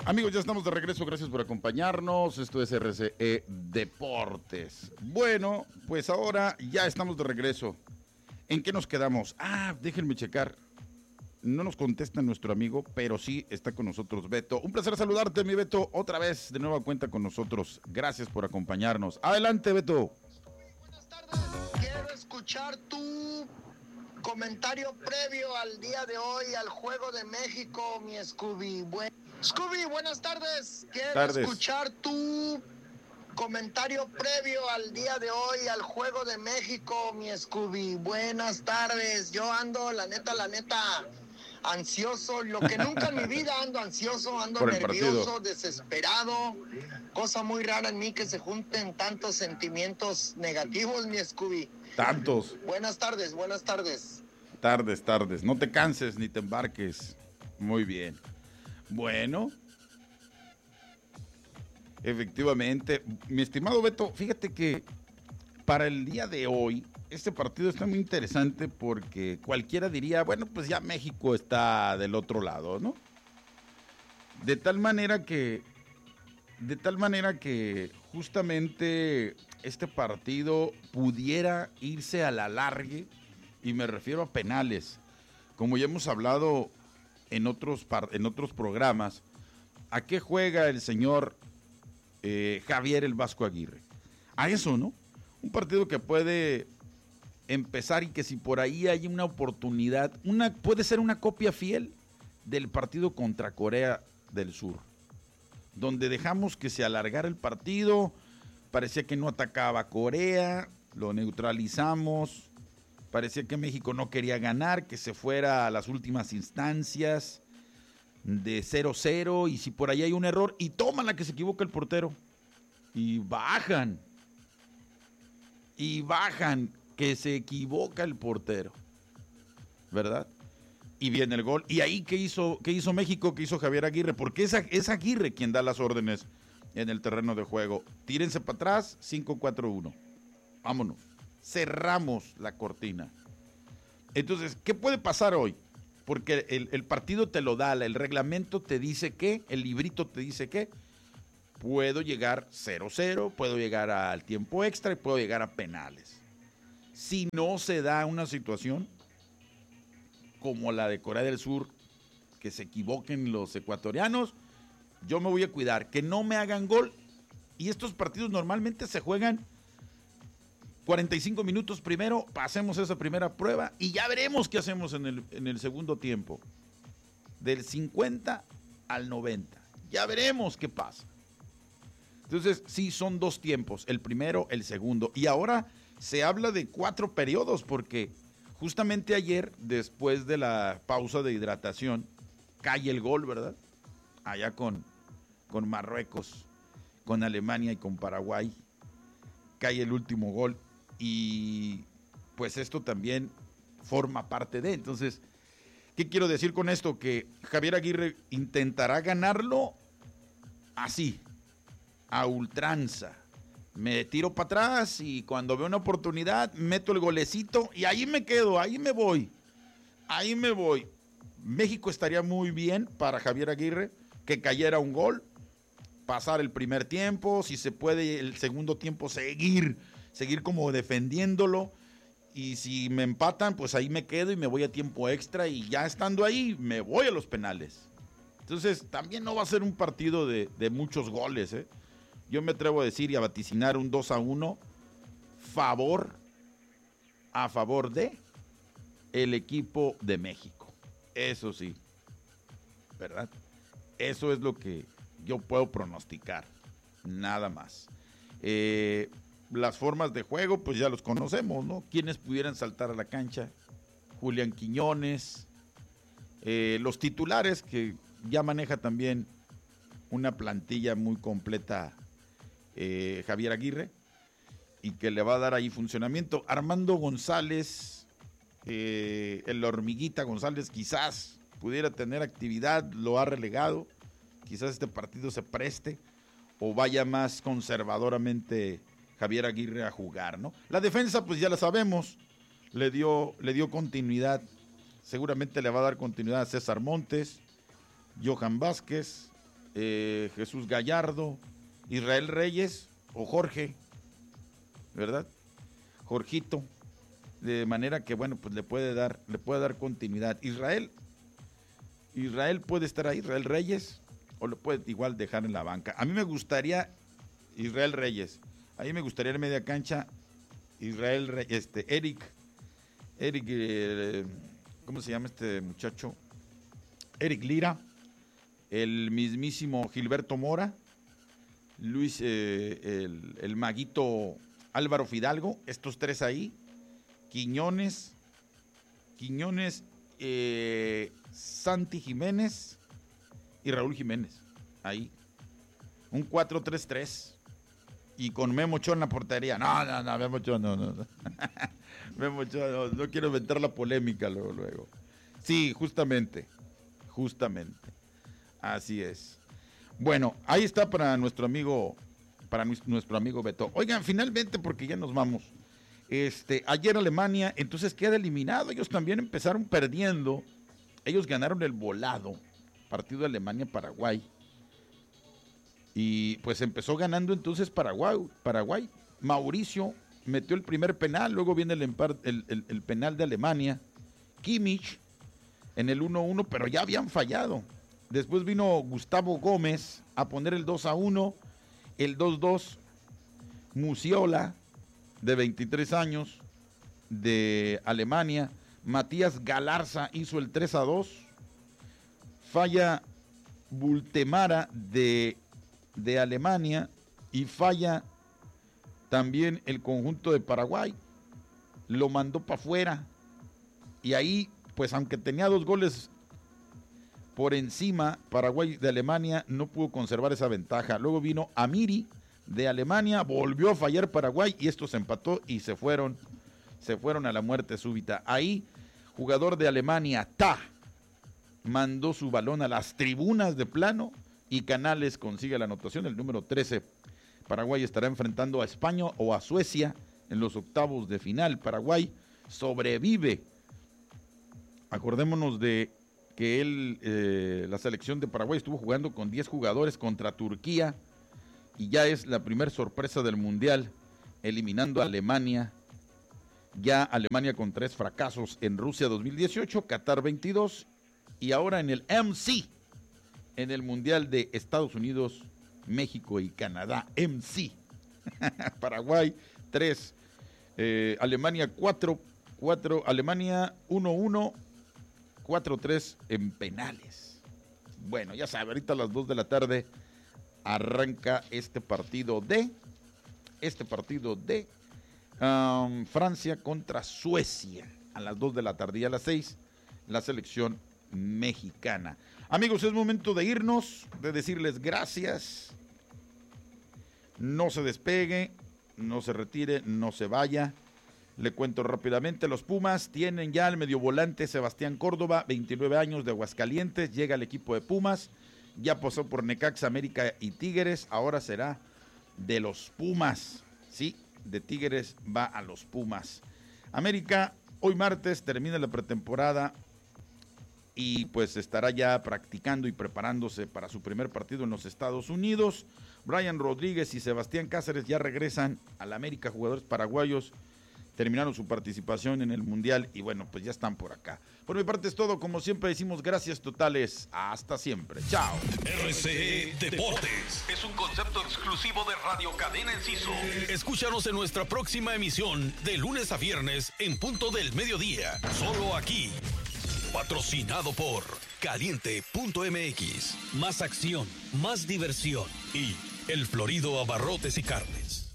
Amigos, ya estamos de regreso, gracias por acompañarnos. Esto es RCE Deportes. Bueno, pues ahora ya estamos de regreso. ¿En qué nos quedamos? Déjenme checar. No nos contesta nuestro amigo, pero sí está con nosotros Beto. Un placer saludarte, mi Beto, otra vez de nueva cuenta con nosotros. Gracias por acompañarnos. Adelante, Beto. Buenas tardes. Quiero escuchar tu comentario previo al día de hoy, al Juego de México, mi Scooby. Scooby, buenas tardes. Quiero escuchar tu comentario previo al día de hoy, al Juego de México, mi Scooby. Buenas tardes. Yo ando, la neta, ansioso. Lo que nunca en mi vida ando ansioso, ando nervioso, desesperado. Cosa muy rara en mí que se junten tantos sentimientos negativos, mi Scooby. Tantos. Buenas tardes, buenas tardes. Tardes. No te canses ni te embarques. Muy bien. Bueno, efectivamente, mi estimado Beto, fíjate que para el día de hoy, este partido está muy interesante porque cualquiera diría, bueno, pues ya México está del otro lado, ¿no? De tal manera que justamente este partido pudiera irse a la largue, y me refiero a penales, como ya hemos hablado en otros programas. ¿A qué juega el señor Javier el Vasco Aguirre? A eso, ¿no? Un partido que puede empezar y que si por ahí hay una oportunidad, puede ser una copia fiel del partido contra Corea del Sur, donde dejamos que se alargara el partido, parecía que no atacaba a Corea, lo neutralizamos, parecía que México no quería ganar, que se fuera a las últimas instancias de 0-0, y si por ahí hay un error, y toman la que se equivoca el portero, y bajan, que se equivoca el portero, ¿verdad? Y viene el gol. ¿Y ahí qué hizo México? ¿Qué hizo Javier Aguirre? Porque es Aguirre quien da las órdenes en el terreno de juego. Tírense para atrás, 5-4-1. Vámonos. Cerramos la cortina. Entonces, ¿qué puede pasar hoy? Porque el partido te lo da, el reglamento te dice que, el librito te dice que puedo llegar 0-0, puedo llegar al tiempo extra y puedo llegar a penales. Si no se da una situación como la de Corea del Sur, que se equivoquen los ecuatorianos, yo me voy a cuidar, que no me hagan gol. Y estos partidos normalmente se juegan 45 minutos primero, pasemos esa primera prueba y ya veremos qué hacemos en el segundo tiempo. Del 50 al 90. Ya veremos qué pasa. Entonces, sí, son dos tiempos, el primero, el segundo. Y ahora se habla de 4 periodos, porque justamente ayer, después de la pausa de hidratación, cae el gol, ¿verdad? Allá con Marruecos, con Alemania y con Paraguay. Cae el último gol. Y pues esto también forma parte de. Entonces, ¿qué quiero decir con esto? Que Javier Aguirre intentará ganarlo así, a ultranza. Me tiro para atrás y cuando veo una oportunidad meto el golecito y ahí me quedo, ahí me voy. México estaría muy bien para Javier Aguirre que cayera un gol, pasar el primer tiempo, si se puede el segundo tiempo seguir como defendiéndolo, y si me empatan, pues ahí me quedo y me voy a tiempo extra, y ya estando ahí, me voy a los penales. Entonces, también no va a ser un partido de muchos goles, ¿eh? Yo me atrevo a decir y a vaticinar un 2-1 a favor de el equipo de México. Eso sí, ¿verdad? Eso es lo que yo puedo pronosticar, nada más. Las formas de juego, pues ya los conocemos, ¿no? ¿Quiénes pudieran saltar a la cancha? Julián Quiñones, los titulares, que ya maneja también una plantilla muy completa Javier Aguirre, y que le va a dar ahí funcionamiento. Armando González, el Hormiguita González, quizás pudiera tener actividad, lo ha relegado, quizás este partido se preste o vaya más conservadoramente Javier Aguirre a jugar, ¿no? La defensa, pues ya la sabemos, le dio continuidad, seguramente le va a dar continuidad a César Montes, Johan Vázquez, Jesús Gallardo, Israel Reyes o Jorge, ¿verdad? Jorgito, de manera que, bueno, pues le puede dar continuidad. Israel puede estar ahí, Israel Reyes, o lo puede igual dejar en la banca. A mí me gustaría Israel Reyes, a mí me gustaría en media cancha Israel Reyes, Eric, ¿cómo se llama este muchacho? Eric Lira, el mismísimo Gilberto Mora, Luis, el maguito Álvaro Fidalgo, estos tres ahí, Quiñones, Santi Jiménez y Raúl Jiménez, ahí, un 4-3-3, y con Memo Ochoa en la portería. No, Memo Ochoa no. Memo Ochoa no quiero inventar la polémica luego. Sí, justamente, así es. Bueno, ahí está para nuestro amigo Beto. Oigan, finalmente, porque ya nos vamos. Ayer Alemania, entonces queda eliminado. Ellos también empezaron perdiendo. Ellos ganaron el volado, partido de Alemania-Paraguay. Y pues empezó ganando entonces Paraguay. Mauricio metió el primer penal, luego viene el penal de Alemania. Kimmich en el 1-1, pero ya habían fallado. Después vino Gustavo Gómez a poner el 2-1, el 2-2, Muciola, de 23 años, de Alemania. Matías Galarza hizo el 3-2. Falla Bultemara de Alemania y falla también el conjunto de Paraguay. Lo mandó para afuera. Y ahí, pues aunque tenía 2 goles por encima, Paraguay de Alemania no pudo conservar esa ventaja. Luego vino Amiri de Alemania, volvió a fallar Paraguay y esto se empató y se fueron a la muerte súbita. Ahí, jugador de Alemania, mandó su balón a las tribunas de plano y Canales consigue la anotación, el número 13. Paraguay estará enfrentando a España o a Suecia en los octavos de final. Paraguay sobrevive. Acordémonos de que la selección de Paraguay estuvo jugando con 10 jugadores contra Turquía y ya es la primera sorpresa del Mundial, eliminando a Alemania. Ya Alemania con 3 fracasos en Rusia 2018, Qatar 22 y ahora en el MC, en el Mundial de Estados Unidos, México y Canadá, MC. Paraguay 3, Alemania 4, Alemania 1-1, 4-3 en penales. Bueno, ya sabe, ahorita a las 2 de la tarde arranca este partido de Francia contra Suecia. A las 2 de la tarde y a las 6 la selección mexicana. Amigos, es momento de irnos, de decirles gracias. No se despegue, no se retire, no se vaya. Le cuento rápidamente, los Pumas tienen ya al medio volante Sebastián Córdoba, 29 años, de Aguascalientes, llega al equipo de Pumas, ya pasó por Necaxa, América y Tigres, ahora será de los Pumas, sí, de Tigres va a los Pumas. América, hoy martes termina la pretemporada y pues estará ya practicando y preparándose para su primer partido en los Estados Unidos. Brian Rodríguez y Sebastián Cáceres ya regresan al América, jugadores paraguayos. Terminaron su participación en el Mundial y bueno, pues ya están por acá. Por mi parte es todo, como siempre decimos gracias totales, hasta siempre, chao. RCE Deportes es un concepto exclusivo de Radio Cadena Enciso. Escúchanos en nuestra próxima emisión de lunes a viernes en punto del mediodía, solo aquí. Patrocinado por Caliente.mx. Más acción, más diversión y El Florido Abarrotes y Carnes.